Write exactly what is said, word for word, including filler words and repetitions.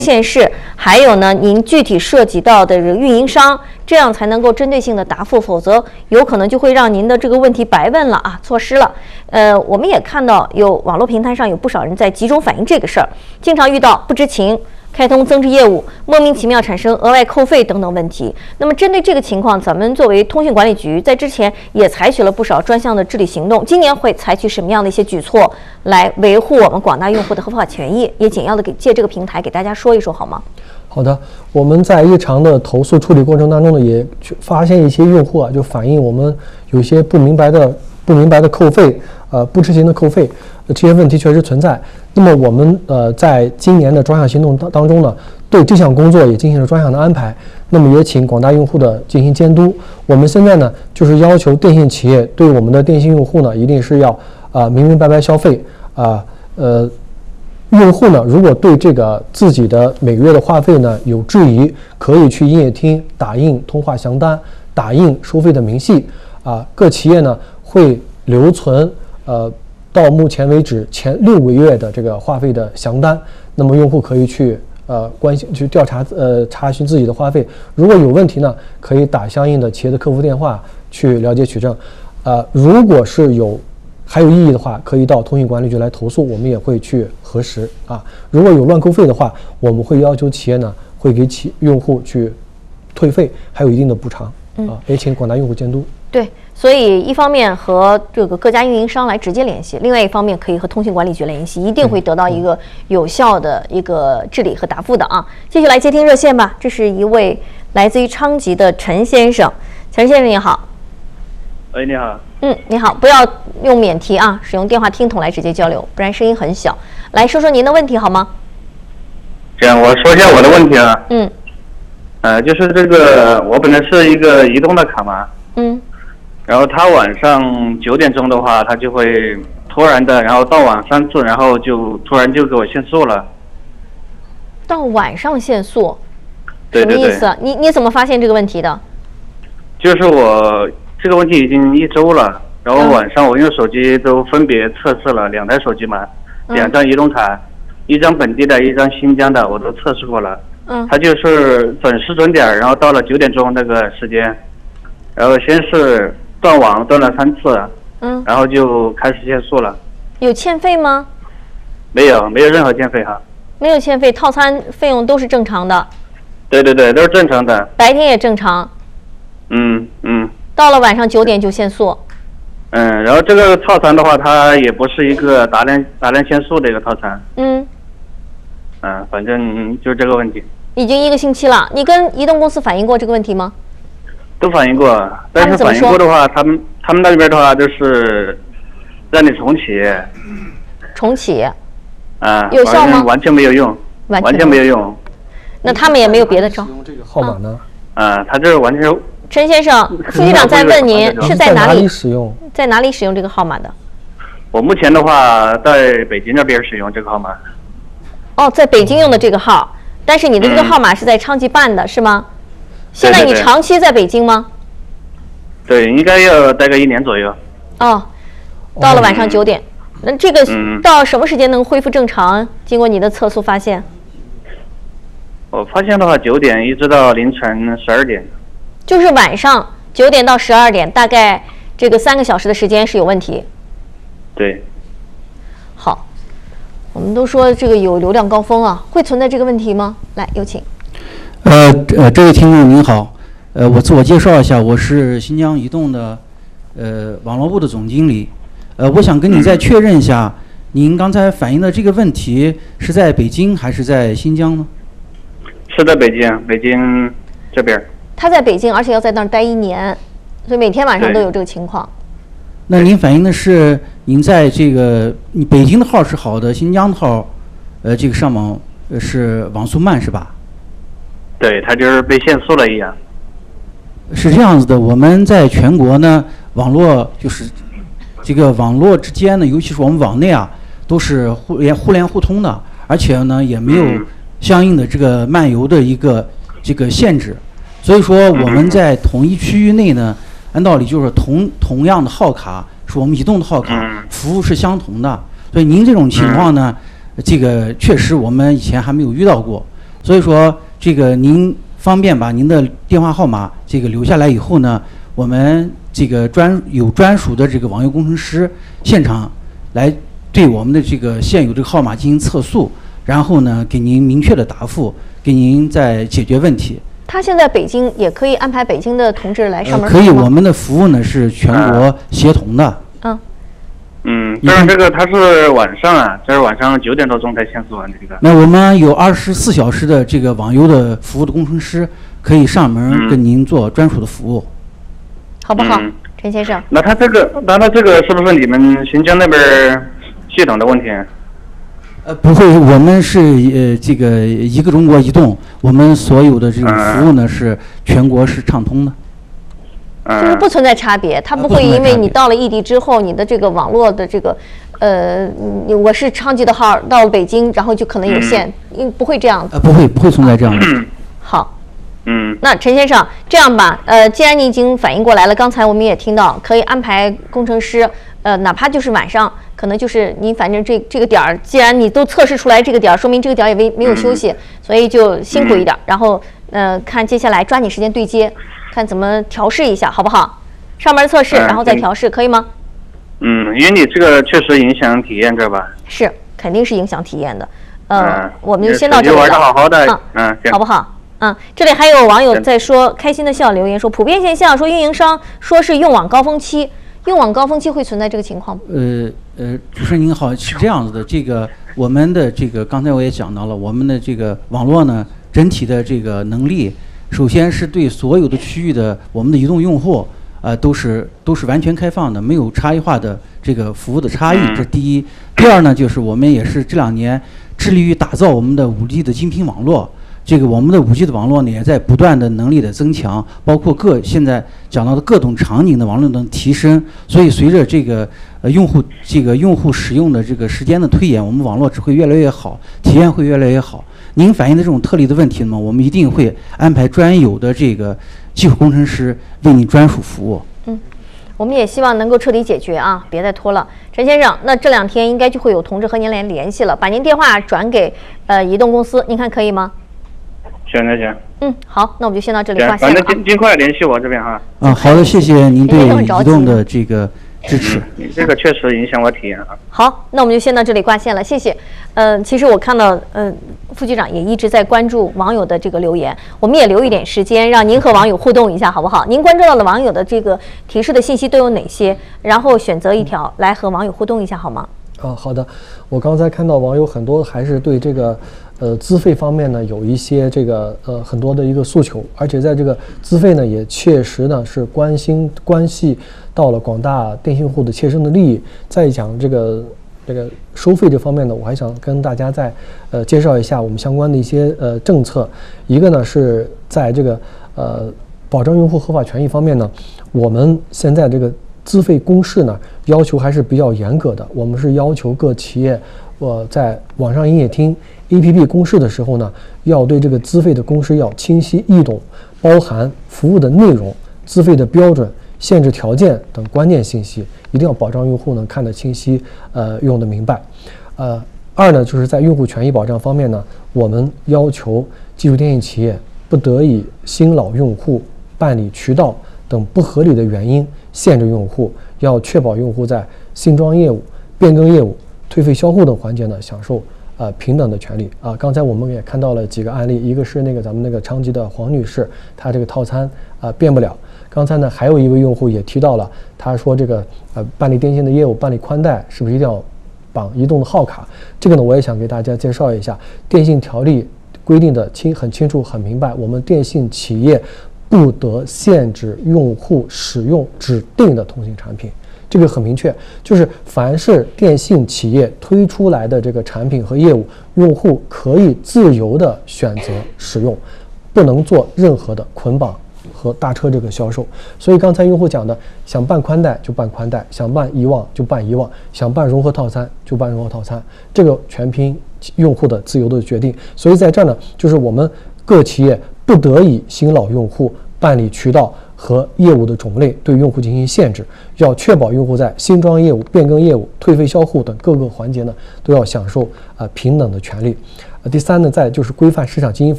县市，还有呢，您具体涉及到的这个运营商，这样才能够针对性的答复，否则有可能就会让您的这个问题白问了啊，错失了。呃，我们也看到有网络平台上有不少人在集中反映这个事儿，经常遇到不知情、开通增值业务、莫名其妙产生额外扣费等等问题。那么针对这个情况，咱们作为通信管理局，在之前也采取了不少专项的治理行动。今年会采取什么样的一些举措来维护我们广大用户的合法权益？也简要的给借这个平台给大家说一说好吗？ 好的，我们在日常的投诉处理过程当中呢，也发现一些用户啊，就反映我们有些不明白的、不明白的扣费，呃，不知情的扣费，呃、这些问题确实存在。那么我们呃在今年的专项行动当当中呢，对这项工作也进行了专项的安排。那么也请广大用户的进行监督。我们现在呢，就是要求电信企业对我们的电信用户呢，一定是要啊、呃、明明白白消费啊 呃, 呃用户呢，如果对这个自己的每个月的话费呢有质疑，可以去营业厅打印通话详单，打印收费的明细啊。各企业呢会留存呃到目前为止前六个月的这个话费的详单，那么用户可以去呃关心去调查呃查询自己的话费，如果有问题呢，可以打相应的企业的客服电话去了解取证。呃，如果是有还有异议的话，可以到通信管理局来投诉，我们也会去核实啊。如果有乱扣费的话，我们会要求企业呢，会给企用户去退费，还有一定的补偿啊，也请广大用户监督。 对，所以一方面和这个各家运营商来直接联系，另外一方面可以和通信管理局联系，一定会得到一个有效的一个治理和答复的啊。继续来接听热线吧，这是一位来自于昌吉的陈先生，陈先生你好。 喂，你好。 嗯，你好，不要用免提啊，使用电话听筒来直接交流，不然声音很小。来说说您的问题好吗？ 这样，我说一下我的问题啊。 嗯。 呃，就是这个，我本来是一个移动的卡嘛。 嗯。 然后他晚上九点钟的话，他就会突然的，然后到晚三次，然后就突然就给我限速了。 到晚上限速？ 对对对。 什么意思？你你怎么发现这个问题的？ 就是我。这个问题已经一周了，然后晚上我用手机都分别测试了两台手机嘛，嗯、两张移动卡，一张本地的，一张新疆的，我都测试过了。嗯，它就是准时准点，然后到了九点钟那个时间，然后先是断网断了三次，嗯，然后就开始限速了。 有欠费吗？ 没有，没有任何欠费哈。 没有欠费，套餐费用都是正常的。 对对对，都是正常的。 白天也正常。 嗯嗯。 到了晚上九点就限速。 嗯，然后这个套餐的话，它也不是一个大量大量限速的一个套餐。嗯。嗯，反正就是这个问题。 已经一个星期了，你跟移动公司反映过这个问题吗？ 都反映过，但是反映过的话，他们他们那边的话就是让你重启。 重启。 啊。 有效吗？ 完全没有用。完全没有用。 那他们也没有别的招。 使用这个号码呢？ 啊，他这完全。 陈先生，副局长在问您是在哪里使用？ 在哪里使用这个号码的？ 我目前的话在北京这边使用这个号码。 哦，在北京用的这个号，但是你的这个号码是在昌吉办的，是吗？现在你长期在北京吗？ 对，应该要待个一年左右。 哦，到了晚上九点，那这个到什么时间能恢复正常？经过你的测速发现？ 我发现的话，九点一直到凌晨十二点。 就是晚上九点到十二点，大概这个三个小时的时间是有问题。 对。 好，我们都说这个有流量高峰啊，会存在这个问题吗？来，有请。 呃呃，这位听众您好，呃，我自我介绍一下，我是新疆移动的呃网络部的总经理。呃，我想跟你再确认一下，您刚才反映的这个问题是在北京还是在新疆呢？ 是在北京，北京这边。 他在北京，而且要在那儿待一年，所以每天晚上都有这个情况。 那您反映的是您在这个你北京的号是好的，新疆的号，呃，这个上网呃是网速慢是吧？ 对，他就是被限速了一样。 是这样子的，我们在全国呢，网络就是这个网络之间呢，尤其是我们网内啊，都是互联互联互通的，而且呢也没有相应的这个漫游的一个这个限制。所以说我们在同一区域内呢，按道理就是同同样的号卡是我们移动的号卡，服务是相同的。所以您这种情况呢，这个确实我们以前还没有遇到过。 所以说这个您方便把您的电话号码这个留下来以后呢，我们这个专有专属的这个网页工程师现场来对我们的这个现有这个号码进行测速，然后呢给您明确的答复，给您再解决问题。 他现在北京也可以安排北京的同志来上门、 呃、可以，我们的服务呢是全国协同的。 嗯。 嗯，但是这个它是晚上啊，这是晚上九点多钟才限速完这个。 那我们有二十四小时的这个网游的服务的工程师，可以上门跟您做专属的服务， 嗯、好不好，嗯、陈先生？ 那他这个，那他这个是不是你们新疆那边系统的问题？ 呃，不会，我们是呃这个一个中国移动，我们所有的这种服务呢、嗯、是全国是畅通的。 就是不存在差别，它不会因为你到了异地之后，你的这个网络的这个，呃，我是昌吉的号，到了北京，然后就可能有限，因、嗯、不会这样。 呃，不会，不会存在这样的。 嗯、 好， 嗯， 那陈先生，这样吧，呃，既然你已经反应过来了，刚才我们也听到，可以安排工程师，呃，哪怕就是晚上，可能就是你反正这这个点儿，既然你都测试出来这个点儿，说明这个点儿也没没有休息，嗯、所以就辛苦一点，嗯、然后呃，看接下来抓紧时间对接。看怎么调试一下，好不好？上门测试，然后再调试，可以吗？ 嗯，因为你这个确实影响体验，知道吧？ 是，肯定是影响体验的。呃， 嗯、 我们就先到这里了。 玩的好好的， 嗯， 嗯， 好不好？嗯，这里还有网友在说，开心的笑留言说，普遍现象说运营商说是用网高峰期，用网高峰期会存在这个情况吗？ 呃呃，主持人您好，是这样子的，这个我们的这个刚才我也讲到了，我们的这个网络呢，整体的这个能力。首先是对所有的区域的我们的移动用户，呃，都是都是完全开放的，没有差异化的这个服务的差异，这是第一。第二呢，就是我们也是这两年致力于打造我们的五 G 的精品网络。这个我们的五 G 的网络呢，也在不断的能力的增强，包括各现在讲到的各种场景的网络的提升。所以随着这个呃用户这个用户使用的这个时间的推演，我们网络只会越来越好，体验会越来越好。您反映的这种特例的问题呢，我们一定会安排专有的这个技术工程师为您专属服务。 嗯，我们也希望能够彻底解决啊，别再拖了。陈先生，那这两天应该就会有同志和您来联系了，把您电话转给呃移动公司，您看可以吗？ 行行行。 嗯，好，那我们就先到这里挂线了、啊。 反正尽尽快联系我这边哈。 啊，好的，谢谢您对移动的这个支持。 你这个确实影响我体验啊。 好，那我们就先到这里挂线了，谢谢。呃，其实我看到，呃，副局长也一直在关注网友的这个留言，我们也留一点时间，让您和网友互动一下，好不好？您关注到的网友的这个提示的信息都有哪些？然后选择一条来和网友互动一下，好吗？ 啊，好的。我刚才看到网友很多还是对这个。呃，资费方面呢，有一些这个呃很多的一个诉求，而且在这个资费呢，也确实呢是关心关系到了广大电信户的切身的利益。再讲这个这个收费这方面呢，我还想跟大家再呃介绍一下我们相关的一些呃政策。一个呢是在这个呃保障用户合法权益方面呢，我们现在这个资费公示呢要求还是比较严格的，我们是要求各企业我在网上营业厅 A P P 公示的时候呢，要对这个资费的公示要清晰易懂，包含服务的内容、资费的标准、限制条件等关键信息，一定要保障用户能看得清晰，呃，用得明白。呃，二呢，就是在用户权益保障方面呢，我们要求技术电信企业不得以新老用户办理渠道等不合理的原因限制用户，要确保用户在新装业务、变更业务、退费销户等环节呢享受呃平等的权利啊。刚才我们也看到了几个案例，一个是那个咱们那个昌吉的黄女士，她这个套餐啊、呃、变不了。刚才呢还有一位用户也提到了，他说这个呃办理电信的业务，办理宽带是不是一定要绑移动的号卡？这个呢我也想给大家介绍一下，电信条例规定的清很清楚很明白，我们电信企业不得限制用户使用指定的通信产品。这个很明确，就是凡是电信企业推出来的这个产品和业务，用户可以自由的选择使用，不能做任何的捆绑和搭车这个销售。所以刚才用户讲的，想办宽带就办宽带，想办遗忘就办遗忘，想办融合套餐就办融合套餐，这个全凭用户的自由的决定。所以在这儿呢，就是我们各企业不得以新老用户办理渠道和业务的种类对用户进行限制，要确保用户在新装业务、变更业务、退费销户等各个环节呢都要享受啊、呃、平等的权利。 呃，第三呢，再就是规范市场经营法。